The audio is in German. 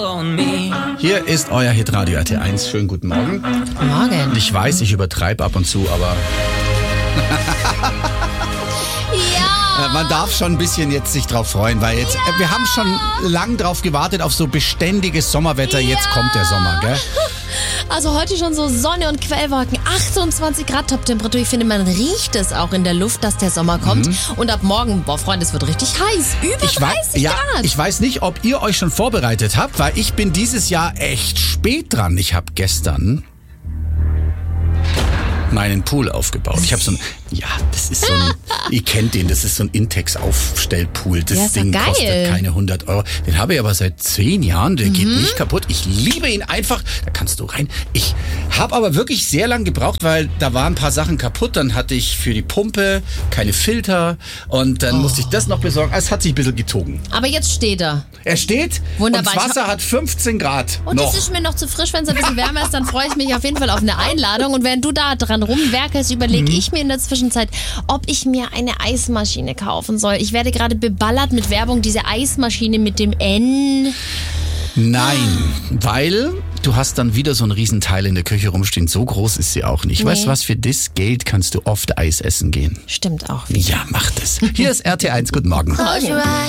Hier ist euer Hitradio RT1. Schönen guten Morgen. Guten Morgen. Ich weiß, ich übertreibe ab und zu, aber Ja. man darf schon ein bisschen jetzt sich drauf freuen, weil jetzt wir haben schon lang drauf gewartet auf so beständiges Sommerwetter. Jetzt kommt der Sommer, gell? Also heute schon so Sonne und Quellwolken, 28 Grad Toptemperatur. Ich finde, man riecht es auch in der Luft, dass der Sommer kommt. Und ab morgen, Freunde, es wird richtig heiß. Über 30 Grad. Ich weiß nicht, ob ihr euch schon vorbereitet habt, weil ich bin dieses Jahr echt spät dran. Ich habe gestern meinen Pool aufgebaut. Ich habe so ein, das ist so ein, ihr kennt den, das ist so ein Intex-Aufstellpool. Das ist doch Ding geil. kostet keine 100 Euro. Den habe ich aber seit 10 Jahren, der geht nicht kaputt. Ich liebe ihn einfach, da kannst du rein. Ich habe aber wirklich sehr lang gebraucht, weil da waren ein paar Sachen kaputt. Dann hatte ich für die Pumpe keine Filter und dann musste ich das noch besorgen. Es hat sich ein bisschen gezogen. Aber jetzt steht er. Er steht Wunderbar. und das Wasser hat 15 Grad Und noch. es ist mir noch zu frisch, wenn es ein bisschen wärmer ist, dann freue ich mich auf jeden Fall auf eine Einladung. Und während du da dran rumwerkelst, überlege ich mir in der Zwischenzeit, ob ich mir eine Eismaschine kaufen soll. Ich werde gerade beballert mit Werbung, diese Eismaschine mit dem N. Nein, weil du hast dann wieder so ein Riesenteil in der Küche rumstehen. So groß ist sie auch nicht. Nee. Weißt du was, für das Geld kannst du oft Eis essen gehen. Stimmt auch. Ja, mach das. Hier ist RT1, guten Morgen. Morgen.